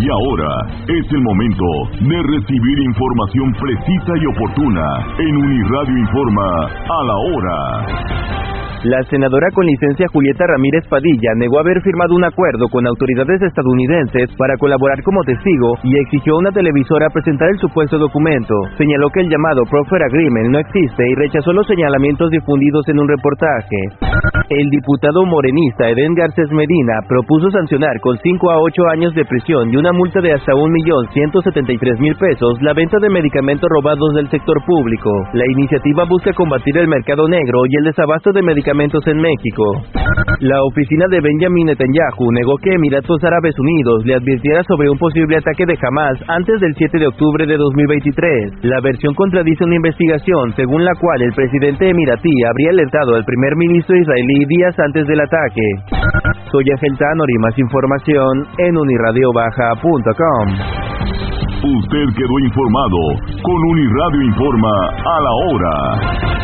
Y ahora es el momento de recibir información precisa y oportuna en Uniradio Informa a la hora. La senadora con licencia Julieta Ramírez Padilla negó haber firmado un acuerdo con autoridades estadounidenses para colaborar como testigo y exigió a una televisora presentar el supuesto documento. Señaló que el llamado Proffer Agreement no existe y rechazó los señalamientos difundidos en un reportaje. El diputado morenista Edén Garcés Medina propuso sancionar con 5 a 8 años de prisión y una multa de hasta $1,173,000 pesos la venta de medicamentos robados del sector público. La iniciativa busca combatir el mercado negro y el desabasto de medicamentos en México. La oficina de Benjamin Netanyahu negó que Emiratos Árabes Unidos le advirtiera sobre un posible ataque de Hamas antes del 7 de octubre de 2023. La versión contradice una investigación según la cual el presidente emiratí habría alertado al primer ministro israelí días antes del ataque. Soy Ángel Tanor y más información en unirradiobaja.com. Usted quedó informado con Uniradio Informa a la hora.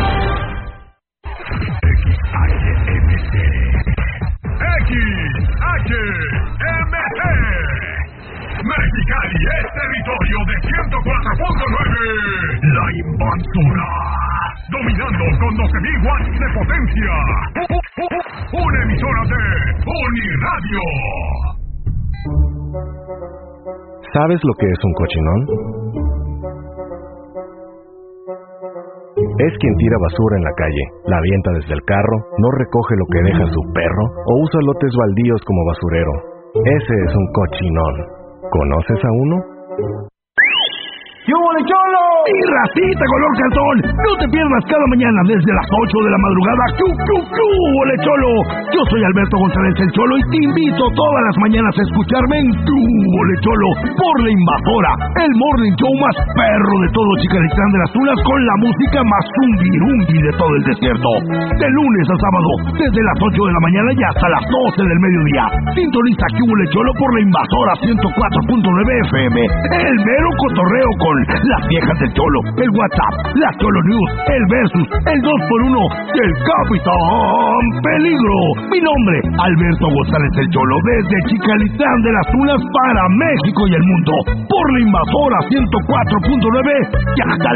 XHMC Mexicali es territorio de 104.9. La Invasora, dominando con 12,000 watts de potencia. Una emisora de Uniradio. ¿Sabes lo que es un cochinón? Es quien tira basura en la calle, la avienta desde el carro, no recoge lo que deja su perro o usa lotes baldíos como basurero. Ese es un cochinón. ¿Conoces a uno? ¡Qué huele, Cholo! ¡Y racita color cartón! No te pierdas cada mañana desde las 8 de la madrugada. ¡Qué huele, Cholo! Yo soy Alberto González el Cholo y te invito todas las mañanas a escucharme en ¡Qué huele, Cholo! Por La Invasora, el morning show más perro de todo Chicalitlán de las Tunas con la música más zumbi de todo el desierto. De lunes a sábado, desde las 8 de la mañana y hasta las 12 del mediodía. Sintoniza ¡Qué huele, Cholo! Por La Invasora 104.9 FM. El mero cotorreo con las viejas del Cholo, el WhatsApp, la Cholo News, el Versus, el 2x1 y el Capitán Peligro. Mi nombre, Alberto González el Cholo, desde Chicalitlán de las Tunas para México y el mundo, por La Invasora 104.9 y hasta